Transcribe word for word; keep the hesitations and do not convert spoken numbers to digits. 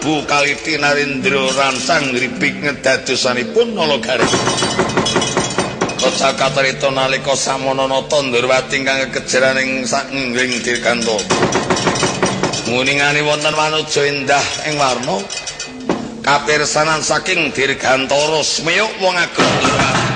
Prabu Kaliti Narendra ransang ngripik ngedadosanipun Nalagari. Kaca katrita nalika samanana Ndorowati ingkang kekejaran ing saenging Dirgantara. Muningane wonten wanuja endah ing warna kapirsanan saking Dirgantara smeyuk wong agung.